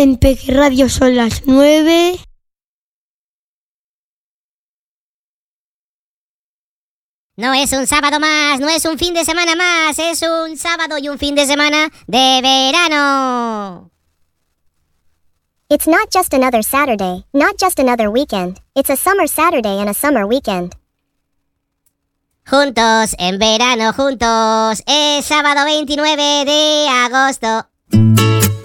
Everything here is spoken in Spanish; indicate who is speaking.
Speaker 1: En Peque Radio son las 9.
Speaker 2: No es un sábado más, no es un fin de semana más, es un sábado y un fin de semana de verano.
Speaker 3: It's not just another Saturday, not just another weekend. It's a summer Saturday and a summer weekend.
Speaker 2: Juntos, en verano, juntos. Es sábado 29 de agosto.